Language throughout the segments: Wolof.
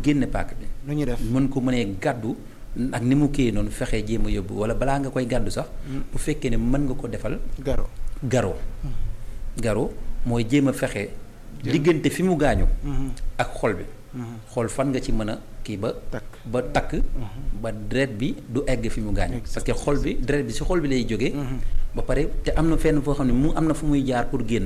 génne paaka bi. lu ñuy def mën ko mënee gàddu ak ni mu kii noonu fexee jéem a yóbbu wala balaa nga koy gàddu sax. bu fekkee ne mën nga ko defal. garo mooy jéem a fexe. diggante fi mu gaañu. ak xol bi. xool fan nga ci mën a kii ba takk ba deret bi du egg fi mu gaañu parce que xol bi deret bi ci xol bi lay jógee ba pare te am na fenn foo xam ne mu am na fu muy jaar pour génn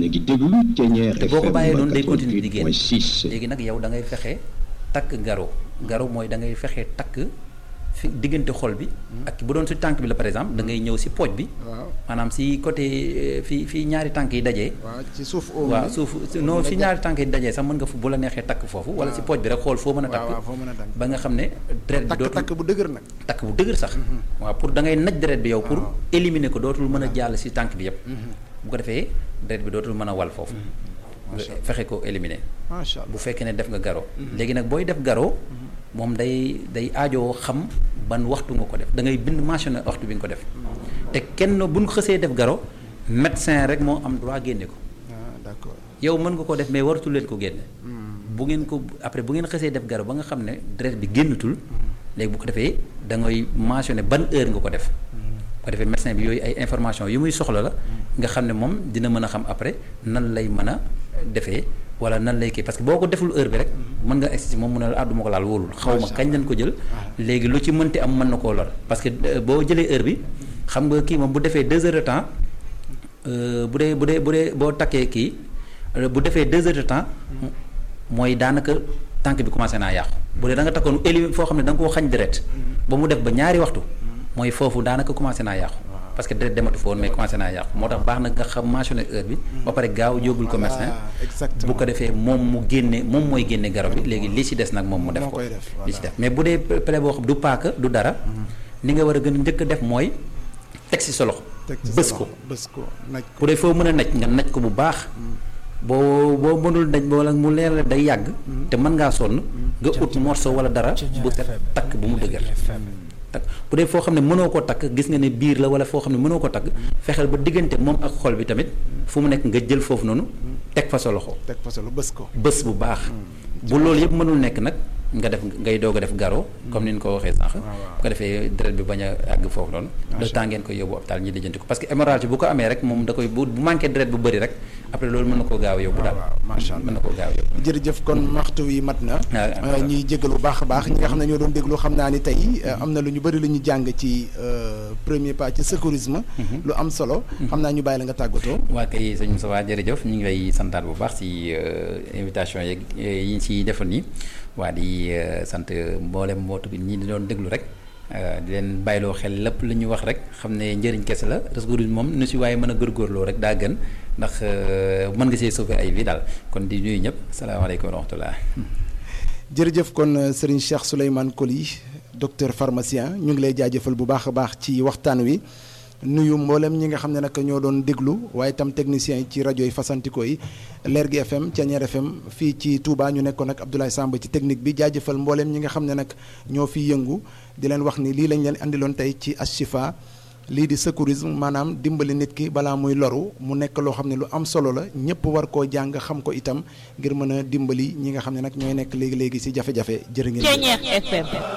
te boo ko bàyyee noonu day continuer di génn léegi nag yow da ngay fexe takk garo mooy da ngay fexe takk fi diggante xol bi ak bu doon si tànk bi la par exemple da ngay ñëw si pooj bi maanaam si côté fi ñaari tànk yi dajee ci suuf waaw suuf non fi ñaari tànk yi dajee sax mën nga fu bu la neexee takk foofu wala si pooj bi rek xool foo mën a takk ba nga xam ne deret bi dootul takk bu dëgër nag takk bu dëgër sax waaw pour da ngay naj deret bi yow pour éliminer ko dootul mën a jàll si tànk bi yëpp bu ko defee deret bi dootul mën a wal foofu fexe ko éliminer bu fekkee ne def nga garo léegi nag booy def garo moom day aajoo xam ban waxtu nga ko def da ngay bind mentionné waxtu bi nga ko def te kenn bu ñu xësee def garo médecin rek moo am droit génne ko. d'accord yow mën nga ko def mais waratul leen ko génne. bu ngeen ko après bu ngeen xësee def garo ba nga xam ne deret bi génnatul. léegi bu ko defee da ngay mentionné ban heure nga ko def. bu ko defee médecin bi yooyu ay information yu muy soxla la. nga xam ne moom dina mën a xam après nan lay mën a defee. wala nan lay kii parce que boo ko deful heure bi rek mën nga egsi moom mu ne la àdduma ko laal wóolul xaw ma kañ lañ ko jël léegi lu ci mënti am mën na koo lor parce que boo jëlee heure bi xam nga kii moom bu defee 2 heures de temps bu dee boo takkee kii bu defee 2 heures de temps mooy daanaka tànk bi commencé naa yàqu bu dee da nga takkoon foo xam ne da nga koo xañ deret ba mu def ba ñaari waxtu mooy foofu daanaka commencé naa yàqu parce que deret dematu fa woon mais commencé naa yàqu moo tax baax na nga xam mentionné heure bi ba pare gaaw yóbbul ko médecin bu ko defee moom mooy génne garab bi léegi li ci des nag moom mu def ko li ci def mais bu dee plaie boo xam du paaka du dara ni nga war a gën a njëkk a def mooy teg ci sa loxo bës ko bu dee foo mën a naj nga naj ko bu baax boo mënul naj wala mu leer la day yàgg te mën ngaa sonn nga ut morceau wala dara bu set takk bu mu dëgër bu dee foo xam ne mënoo ko takk gis nga ne biir la wala foo xam ne mënoo ko takk fexeel ba diggante moom ak xol bi tamit fu mu nekk nga jël foofu noonu teg fa sa loxo bës bu baax bu loolu yëpp mënul nekk nag ngay doog a def garo comme ni ñu ko waxee sànq bu ko defee deret bi bañ a àgg foofu noonu le temps ngeen koy yóbbu hôpital ñi lijjanti ko parce que hémorragie bu ko amee rek moom da koy bu manqué deret bu bëri rek après loolu mën na koo gaaw yóbbu daal macha allah mën na koo gaaw yóbbu jërëjëf kon waxtu wi mat na ñuy jégal bu baax a baax ñi nga xam ne ñoo doon déglu xam naa ni tey am na lu ñu bëri lu ñu jàng ci premier pas ci secourisme lu am solo xam naa ñu bàyyi la nga tàggatoo waa kay sëñ Moussa jërëjëf ñu ngi lay santaat bu baax ci invitation yeeg yi ñu ciy defal nii waa di sant mboolem mbootu bi ñi di doon déglu rek di leen bàyyiloo xel lépp lu ñu wax rek xam ne njëriñ kese la secourisme moom nu si waaye mën a góorgóorloo rek daa gën ndax mën nga see sauver ay vie daal kon di nuyu ñëpp salaamaaleykum wa rahmatullah jërëjëf kon Serigne Cheikh Souleymane Coly docteur pharmacien ñu ngi lay jaajëfal bu baax a baax ci waxtaan wi nuyu mboolem ñi nga xam ne nag ñoo doon déglu waaye itam techniciens yi ci rajo yi fasantikoo yi Lergui FM Thiéniere FM fii ci Touba ñu nekkoon ak Abdoulaye Samb ci technique bi jaajëfal mboolem ñi nga xam ne nag ñoo fi yëngu di leen wax ni lii lañ leen andiloon tey ci Ashifa lii di secourisme maanaam dimbali nit ki balaa muy loru mu nekk loo xam ne lu am solo la ñëpp war koo jàng xam ko itam ngir mën a dimbali ñi nga xam ne nag ñooy nekk léegi-léegi ci jafe-jafe jërë ngeen